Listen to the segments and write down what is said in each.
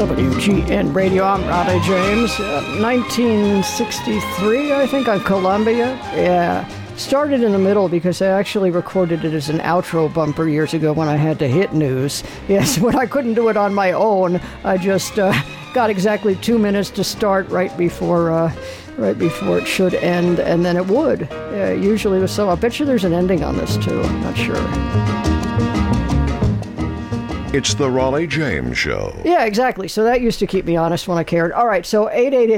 WGN Radio. I'm Raleigh James. 1963, I think, on Columbia. Yeah. Started in the middle because I actually recorded it as an outro bumper years ago when I had to hit news. Yes, when I couldn't do it on my own, I just got exactly 2 minutes to start right before it should end, and then it would. Yeah, it usually was so. I bet you there's an ending on this, too. I'm not sure. It's the Raleigh James Show. Yeah, exactly. So that used to keep me honest when I cared. All right, so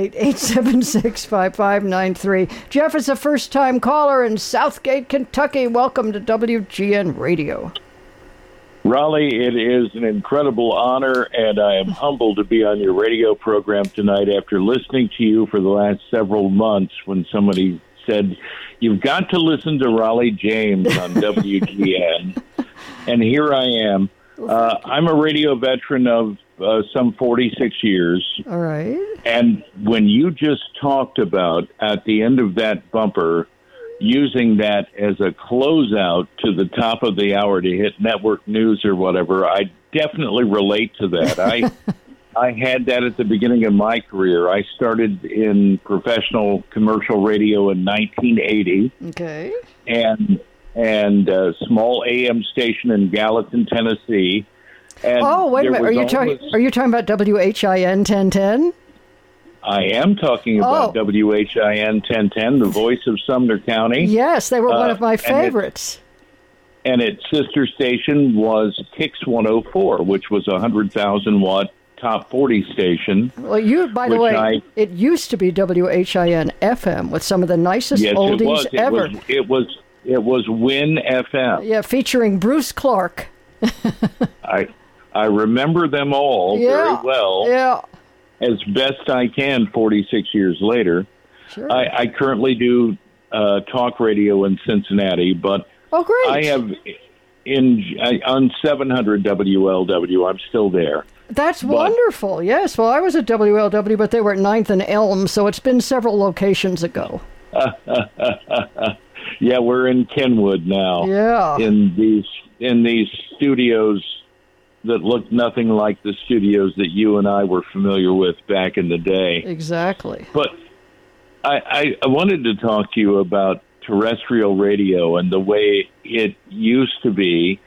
888-876-5593. Jeff is a first-time caller in Southgate, Kentucky. Welcome to WGN Radio. Raleigh, it is an incredible honor, and I am humbled to be on your radio program tonight after listening to you for the last several months when somebody said, you've got to listen to Raleigh James on WGN. And here I am. I'm a radio veteran of some 46 years. All right. And when you just talked about, at the end of that bumper, using that as a closeout to the top of the hour to hit network news or whatever, I definitely relate to that. I had that at the beginning of my career. I started in professional commercial radio in 1980. Okay. And a small AM station in Gallatin, Tennessee. And wait a minute. Are you talking about WHIN 1010? I am talking about WHIN 1010, the voice of Sumner County. Yes, they were one of my favorites. And its sister station was Kix 104, which was a 100,000-watt top 40 station. Well, by the way, it used to be WHIN FM with some of the nicest oldies ever. It was Win FM. Yeah, featuring Bruce Clark. I remember them all very well. Yeah. As best I can 46 years later. Sure. I currently do talk radio in Cincinnati, but great. I have on 700 WLW. I'm still there. That's wonderful. Yes. Well, I was at WLW, but they were at 9th and Elm, so it's been several locations ago. Yeah, we're in Kenwood now. Yeah. In these studios that look nothing like the studios that you and I were familiar with back in the day. Exactly. But I wanted to talk to you about terrestrial radio and the way it used to be